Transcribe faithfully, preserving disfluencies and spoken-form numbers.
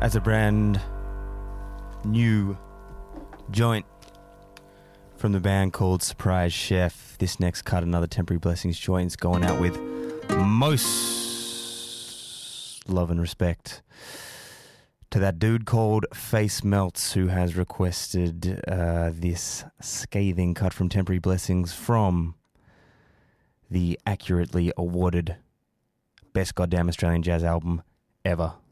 as a brand new joint from the band called Surprise Chef. This next cut, another Temporary Blessings joint, is going out with most love and respect to that dude called Face Melts, who has requested uh, this scathing cut from Temporary Blessings from the accurately awarded Best Goddamn Australian Jazz Album ever.